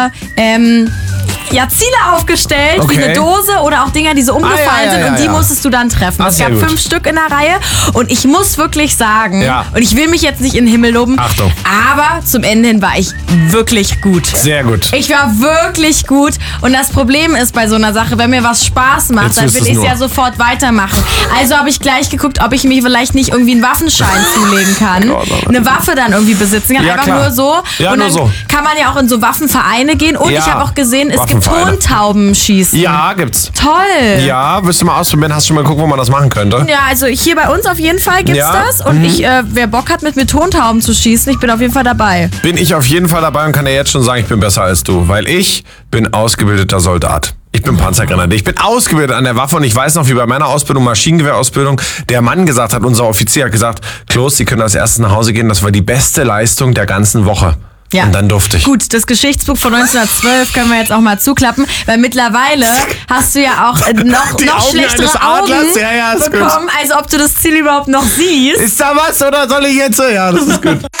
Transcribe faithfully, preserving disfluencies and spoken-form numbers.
ähm, ja, Ziele aufgestellt, Okay. wie eine Dose oder auch Dinger, die so umgefallen Ah, ja, ja, sind ja, und die ja. musstest du dann treffen. Ah, es sehr gab gut. fünf Stück in der Reihe und ich muss wirklich sagen, Ja. und ich will mich jetzt nicht in den Himmel loben, Achtung. aber zum Ende hin war ich wirklich gut. Sehr gut. Ich war wirklich gut und das Problem ist bei so einer Sache, wenn mir was Spaß macht, Jetzt dann tust will du's ich es nur. ja sofort weitermachen. Also habe ich gleich geguckt, ob ich mir vielleicht nicht irgendwie einen Waffenschein zulegen kann. Gott, oh Gott. Eine Waffe dann irgendwie besitzen kann, Ja, einfach klar. nur so. Ja, und nur dann so. kann man ja auch in so Waffenvereine gehen und Ja, ich habe auch gesehen, es gibt Waffenvereine. Tontaubenschießen. Ja, gibt's. Toll. Ja, willst du mal ausprobieren? Hast du schon mal geguckt, wo man das machen könnte? Ja, also hier bei uns auf jeden Fall gibt's Ja. das. Und Mhm. ich, äh, wer Bock hat, mit mir Tontauben zu schießen, ich bin auf jeden Fall dabei. Bin ich auf jeden Fall dabei und kann dir jetzt schon sagen, ich bin besser als du. Weil ich bin ausgebildeter Soldat. Ich bin Panzergrenadier. Ich bin ausgebildet an der Waffe und ich weiß noch, wie bei meiner Ausbildung, Maschinengewehrausbildung, der Mann gesagt hat, unser Offizier hat gesagt, Klos, Sie können als erstes nach Hause gehen, das war die beste Leistung der ganzen Woche. Ja. Und dann durfte ich. Gut, das Geschichtsbuch von neunzehnhundertzwölf können wir jetzt auch mal zuklappen, weil mittlerweile hast du ja auch äh, noch, Die noch Augen schlechtere eines Augen Adlers? Ja, ja, ist gut. bekommen, also ob du das Ziel überhaupt noch siehst. Ist da was oder soll ich jetzt? Ja, das ist gut.